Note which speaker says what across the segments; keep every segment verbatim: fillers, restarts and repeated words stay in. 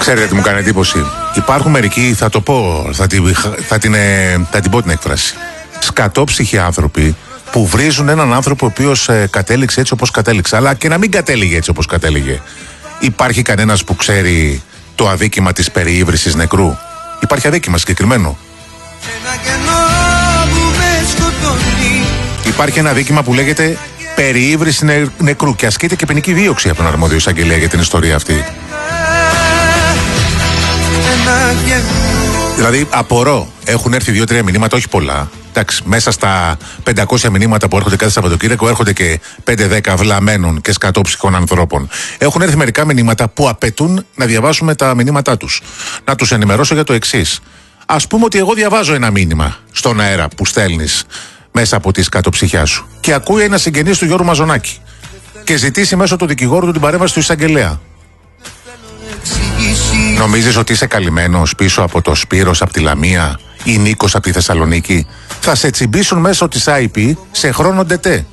Speaker 1: Ξέρετε τι μου κάνει εντύπωση? Υπάρχουν μερικοί, θα το πω, θα την, θα την, θα την πω την έκφραση, σκατόψυχοι άνθρωποι που βρίζουν έναν άνθρωπο ο οποίος ε, κατέληξε έτσι όπως κατέληξε, αλλά και να μην κατέληγε έτσι όπως κατέληγε. Υπάρχει κανένας που ξέρει το αδίκημα της περιύβρησης νεκρού? Υπάρχει αδίκημα συγκεκριμένο? Υπάρχει ένα αδίκημα που λέγεται περιύβριση νε, νεκρού και ασκείται και ποινική δίωξη από τον αρμόδιο εισαγγελέα για την ιστορία αυτή. Δηλαδή απορώ, έχουν έρθει δύο-τρία μηνύματα, όχι πολλά. Εντάξει, μέσα στα πεντακόσια μηνύματα που έρχονται κάθε Σαββατοκύριακο έρχονται και πέντε δέκα βλαμμένων και σκατόψυχων ανθρώπων. Έχουν έρθει μερικά μηνύματα που απαιτούν να διαβάσουμε τα μηνύματά τους. Να τους ενημερώσω για το εξής. Ας πούμε ότι εγώ διαβάζω ένα μήνυμα στον αέρα που στέλνεις μέσα από τη σκατοψυχιά σου και ακούει ένα συγγενής του Γιώργου Μαζονάκη και ζητήσει μέσω του δικηγόρου του την παρέμβαση του εισαγγελέα. Νομίζεις ότι είσαι καλυμμένος πίσω από το Σπύρος από τη Λαμία ή Νίκος από τη Θεσσαλονίκη? Θα σε τσιμπήσουν μέσω της άι πι σε χρόνο ντετέ.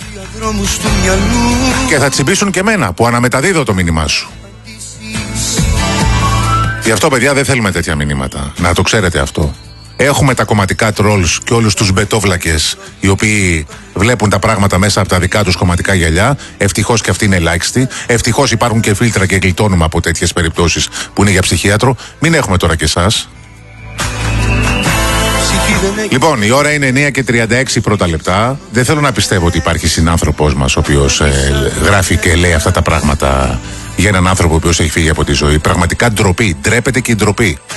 Speaker 1: Και θα τσιμπήσουν και εμένα που αναμεταδίδω το μήνυμά σου. Γι' αυτό, παιδιά, δεν θέλουμε τέτοια μηνύματα. Να το ξέρετε αυτό. Έχουμε τα κομματικά τρόλς και όλους τους μπετόβλακες οι οποίοι βλέπουν τα πράγματα μέσα από τα δικά τους κομματικά γυαλιά. Ευτυχώς και αυτοί είναι ελάχιστοι. Ευτυχώς υπάρχουν και φίλτρα και γλιτώνουμε από τέτοιες περιπτώσεις που είναι για ψυχίατρο. Μην έχουμε τώρα και εσάς. Λοιπόν, η ώρα είναι εννιά και τριάντα έξι πρώτα λεπτά. Δεν θέλω να πιστεύω ότι υπάρχει συνάνθρωπός μας ο οποίος ε, γράφει και λέει αυτά τα πράγματα για έναν άνθρωπο ο οποίος έχει φύγει από τη ζωή. Πραγματικά ντροπή. Ντρέπεται και η ντροπή.